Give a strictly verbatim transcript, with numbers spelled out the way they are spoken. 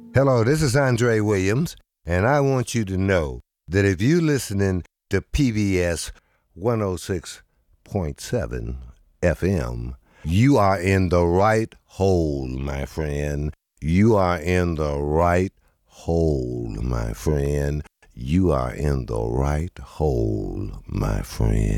Hello, this is Andre Williams, and I want you to know that if you're listening to P B S one oh six point seven F M, you are in the right hole, my friend. You are in the right hole, my friend. You are in the right hole, my friend.